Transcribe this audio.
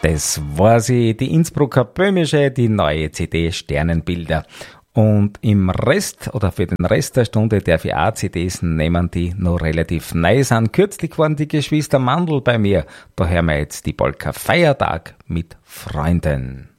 Das war sie, die Innsbrucker Böhmische, die neue CD Sternenbilder. Und im Rest, oder für den Rest der Stunde darf ich auch CDs nehmen, die noch relativ neu sind. Kürzlich waren die Geschwister Mandl bei mir. Da hören wir jetzt die Polka Feiertag mit Freunden.